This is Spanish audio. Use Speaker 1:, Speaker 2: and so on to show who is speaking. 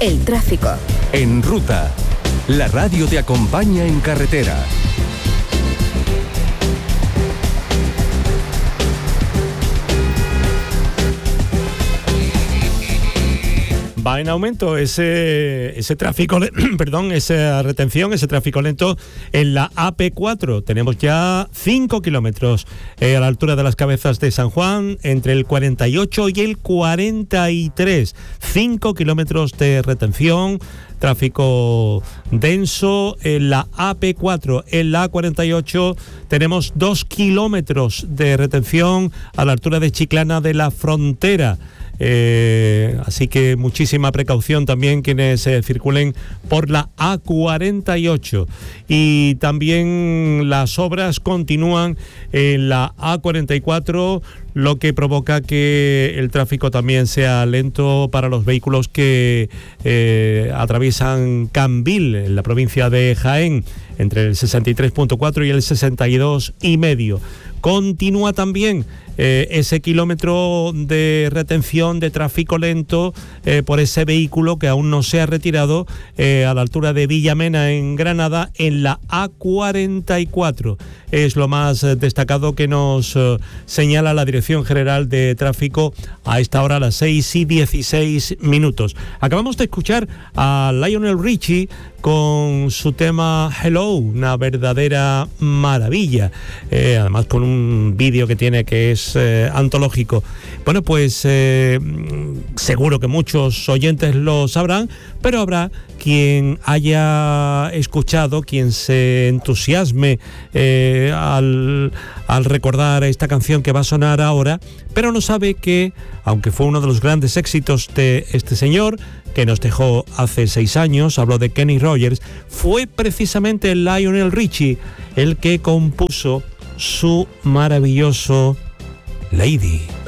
Speaker 1: El tráfico.
Speaker 2: En Ruta, la radio te acompaña en carretera.
Speaker 3: Va en aumento ese tráfico, esa retención, ese tráfico lento en la AP4. Tenemos ya 5 kilómetros a la altura de las Cabezas de San Juan, entre el 48 y el 43. 5 kilómetros de retención, tráfico denso en la AP4. En la A48 tenemos 2 kilómetros de retención a la altura de Chiclana de la Frontera. Así que muchísima precaución también quienes circulen por la A48. Y también las obras continúan en la A44, lo que provoca que el tráfico también sea lento para los vehículos que atraviesan Cambil, en la provincia de Jaén, entre el 63.4 y el 62,5. Continúa también ese kilómetro de retención de tráfico lento por ese vehículo que aún no se ha retirado a la altura de Villamena, en Granada, en la A44. Es lo más destacado que nos señala la Dirección General de Tráfico a esta hora, a las 6:16. Acabamos de escuchar a Lionel Richie con su tema Hello, una verdadera maravilla, además con un vídeo que tiene que es antológico. Bueno, pues seguro que muchos oyentes lo sabrán, pero habrá quien haya escuchado, quien se entusiasme al recordar esta canción que va a sonar ahora, pero no sabe que, aunque fue uno de los grandes éxitos de este señor, que nos dejó hace 6 años, hablo de Kenny Rogers, fue precisamente Lionel Richie el que compuso su maravilloso Lady.